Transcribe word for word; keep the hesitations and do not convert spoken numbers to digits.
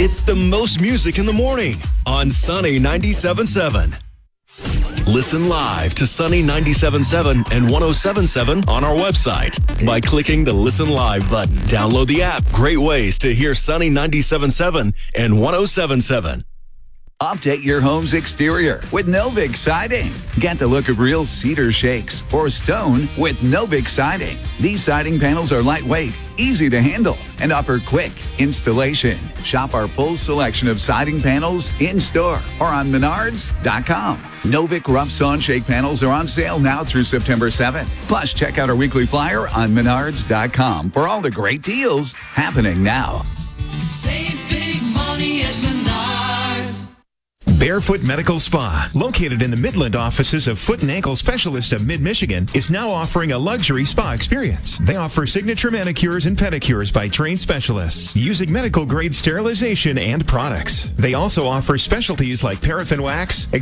It's the most music in the morning on Sunny ninety-seven point seven. Listen live to Sunny ninety-seven point seven and one oh seven point seven on our website by clicking the Listen Live button. Download the app. Great ways to hear Sunny ninety-seven point seven and one oh seven point seven. Update your home's exterior with Novik Siding. Get the look of real cedar shakes or stone with Novik Siding. These siding panels are lightweight, easy to handle, and offer quick installation. Shop our full selection of siding panels in-store or on menards dot com. Novik Rough Sawn Shake panels are on sale now through September seventh. Plus, check out our weekly flyer on menards dot com for all the great deals happening now. Save big money at Menards. Barefoot Medical Spa, located in the Midland offices of Foot and Ankle Specialists of Mid-Michigan, is now offering a luxury spa experience. They offer signature manicures and pedicures by trained specialists using medical-grade sterilization and products. They also offer specialties like paraffin wax,